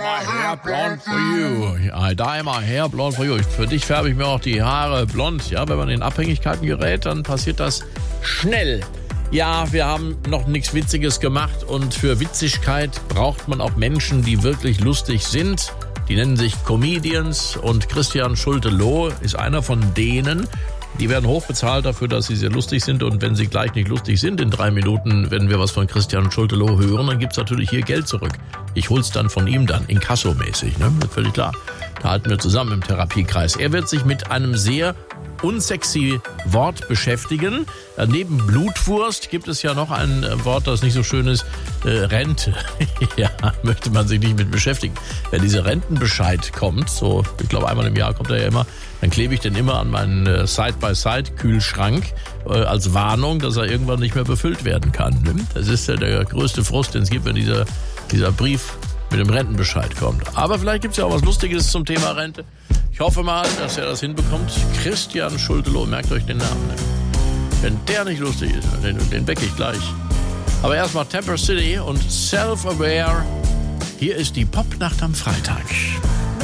my hair blonde for you. I dye my hair blonde for you. Für dich färbe ich mir auch die Haare blond. Ja, wenn man in Abhängigkeiten gerät, dann passiert das schnell. Ja, wir haben noch nichts Witziges gemacht und für Witzigkeit braucht man auch Menschen, die wirklich lustig sind. Die nennen sich Comedians und Christian Schulte-Loh ist einer von denen. Die werden hochbezahlt dafür, dass sie sehr lustig sind und wenn sie gleich nicht lustig sind, in 3 Minuten, wenn wir was von Christian Schulte-Loh hören, dann gibt's natürlich hier Geld zurück. Ich hol's dann von ihm dann, Inkasso-mäßig, ne? Das ist völlig klar. Da halten wir zusammen im Therapiekreis. Er wird sich mit einem sehr unsexy Wort beschäftigen. Neben Blutwurst gibt es ja noch ein Wort, das nicht so schön ist, Rente. Ja, möchte man sich nicht mit beschäftigen. Wenn dieser Rentenbescheid kommt, so, ich glaube einmal im Jahr kommt er ja immer, dann klebe ich den immer an meinen Side-by-Side-Kühlschrank als Warnung, dass er irgendwann nicht mehr befüllt werden kann. Das ist ja der größte Frust, den es gibt, wenn dieser Brief mit dem Rentenbescheid kommt. Aber vielleicht gibt es ja auch was Lustiges zum Thema Rente. Ich hoffe mal, dass er das hinbekommt. Christian Schulte-Loh, merkt euch den Namen. Wenn der nicht lustig ist, den wecke ich gleich. Aber erstmal Temper City und Self-Aware. Hier ist die Popnacht am Freitag.